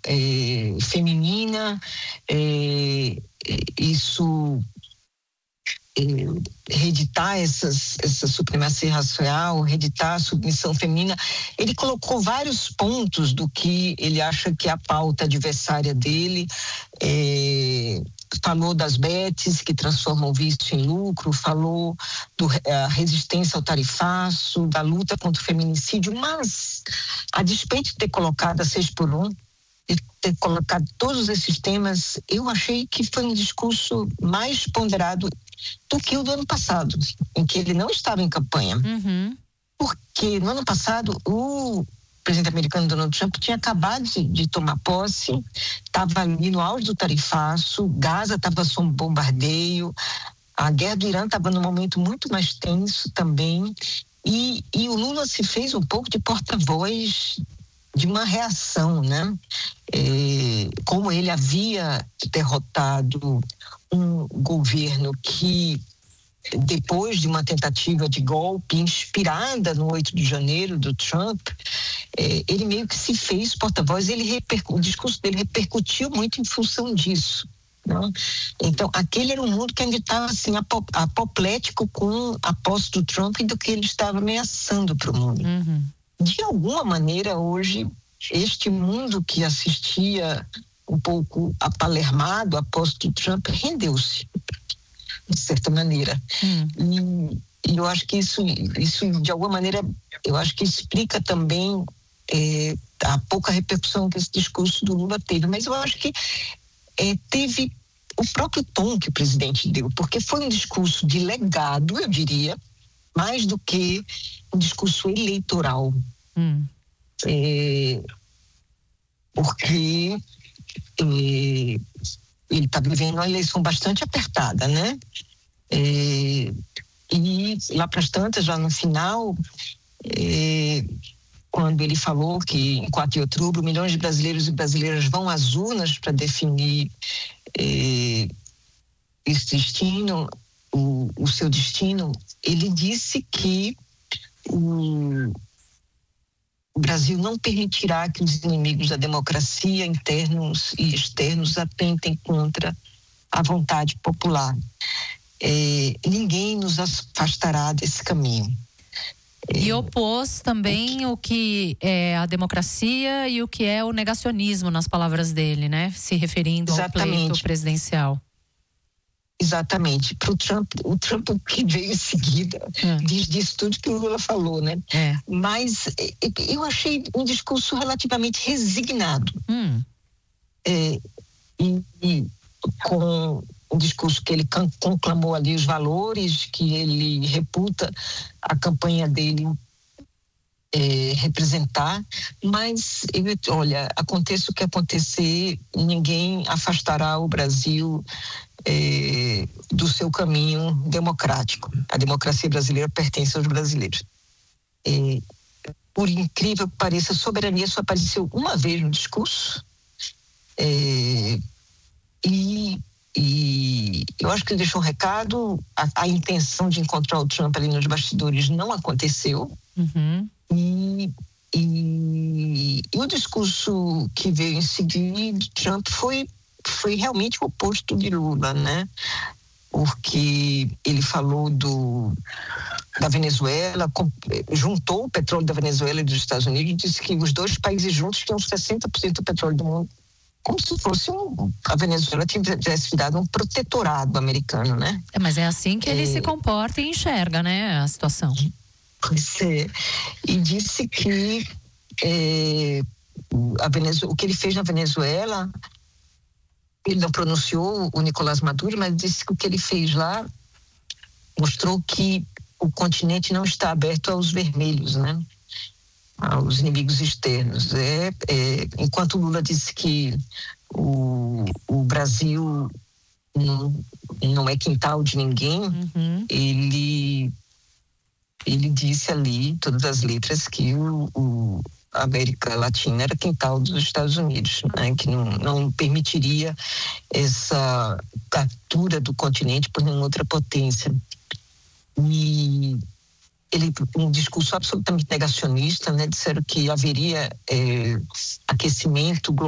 feminina, isso reeditar essa supremacia racial, reeditar a submissão feminina. Ele colocou vários pontos do que ele acha que é a pauta adversária dele. Falou das betes que transformam o vício em lucro, falou da resistência ao tarifaço, da luta contra o feminicídio, mas a despeito de ter colocado a 6x1, de ter colocado todos esses temas, eu achei que foi um discurso mais ponderado do que o do ano passado, em que ele não estava em campanha. Uhum. Porque no ano passado o presidente americano Donald Trump tinha acabado de tomar posse, estava ali no auge do tarifaço, Gaza estava sob bombardeio, a guerra do Irã estava num momento muito mais tenso também, e o Lula se fez um pouco de porta-voz de uma reação, né? Como ele havia derrotado um governo que, depois de uma tentativa de golpe inspirada no 8 de janeiro do Trump, ele meio que se fez porta-voz, o discurso dele repercutiu muito em função disso. Não? Então, aquele era um mundo que ainda estava assim, apoplético com a posse do Trump e do que ele estava ameaçando para o mundo. Uhum. De alguma maneira, hoje, este mundo que assistia um pouco apalermado à posse do Trump rendeu-se, de certa maneira. E eu acho que isso, de alguma maneira, eu acho que explica também a pouca repercussão que esse discurso do Lula teve. Mas eu acho que teve o próprio tom que o presidente deu, porque foi um discurso de legado, eu diria, mais do que um discurso eleitoral. Porque ele está vivendo uma eleição bastante apertada, né? E lá para as tantas, já no final, quando ele falou que em 4 de outubro milhões de brasileiros e brasileiras vão às urnas para definir esse destino, o seu destino, ele disse que o Brasil não permitirá que os inimigos da democracia, internos e externos, atentem contra a vontade popular. Ninguém nos afastará desse caminho. E opôs também o que é a democracia e o que é o negacionismo, nas palavras dele, né? Se referindo ao pleito presidencial. Exatamente. Para o Trump que veio em seguida diz tudo que o Lula falou, né? Mas eu achei um discurso relativamente resignado. E com um discurso que ele conclamou ali os valores que ele reputa a campanha dele representar, mas olha, aconteça o que acontecer, ninguém afastará o Brasil do seu caminho democrático. A democracia brasileira pertence aos brasileiros. Por incrível que pareça, a soberania só apareceu uma vez no discurso, e eu acho que ele deixou um recado. A intenção de encontrar o Trump ali nos bastidores não aconteceu. E o discurso que veio em seguida de Trump foi realmente o oposto de Lula, né? Porque ele falou da Venezuela, juntou o petróleo da Venezuela e dos Estados Unidos e disse que os dois países juntos tinham 60% do petróleo do mundo, como se fosse a Venezuela tivesse virado um protetorado americano, né? Mas é assim que ele se comporta e enxerga, né, a situação. Pois é. E disse que o que ele fez na Venezuela, ele não pronunciou o Nicolás Maduro, mas disse que o que ele fez lá mostrou que o continente não está aberto aos vermelhos, né? Aos inimigos externos. Enquanto Lula disse que o Brasil não é quintal de ninguém, ele disse ali, todas as letras, que a América Latina era quintal dos Estados Unidos, né? Que não permitiria essa captura do continente por nenhuma outra potência. E um discurso absolutamente negacionista, né? Disseram que haveria aquecimento global